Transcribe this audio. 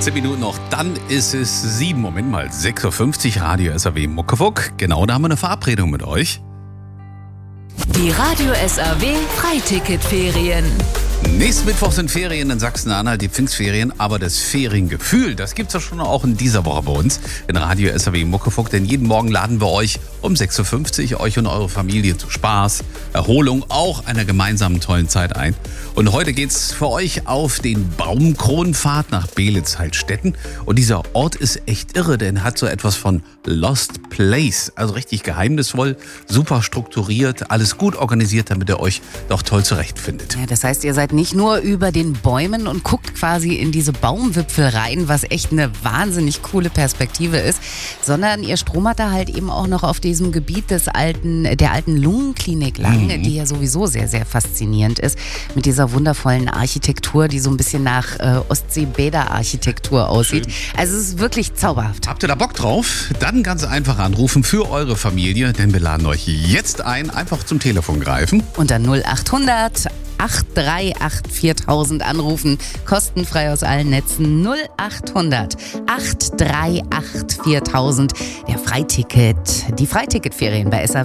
10 Minuten noch, dann ist es 7. Moment mal, 6.50 Uhr, Radio SAW Muckefuck. Genau, da haben wir eine Verabredung mit euch. Die Radio SAW Freiticketferien. Nächsten Mittwoch sind Ferien in Sachsen-Anhalt, die Pfingstferien, aber das Feriengefühl, das gibt's ja schon auch in dieser Woche bei uns in Radio SAW Muckefuck, denn jeden Morgen laden wir euch um 6.50 Uhr, euch und eure Familie zu Spaß, Erholung, auch einer gemeinsamen tollen Zeit ein. Und heute geht's für euch auf den Baumkronenpfad nach Beelitz-Heilstätten. Und dieser Ort ist echt irre, denn er hat so etwas von Lost Place, also richtig geheimnisvoll, super strukturiert, alles gut organisiert, damit ihr euch doch toll zurechtfindet. Ja, das heißt, ihr seid nicht nur über den Bäumen und guckt quasi in diese Baumwipfel rein, was echt eine wahnsinnig coole Perspektive ist, sondern ihr stromert da halt eben auch noch auf diesem Gebiet der alten Lungenklinik lang, die ja sowieso sehr, sehr faszinierend ist, mit dieser wundervollen Architektur, die so ein bisschen nach Ostsee-Bäder-Architektur aussieht. Schön. Also es ist wirklich zauberhaft. Habt ihr da Bock drauf? Dann ganz einfach anrufen für eure Familie, denn wir laden euch jetzt ein, einfach zum Telefon greifen. Unter 0800 838 4000 anrufen, kostenfrei aus allen Netzen. 0800 838 4000. Die Freiticketferien bei SAW.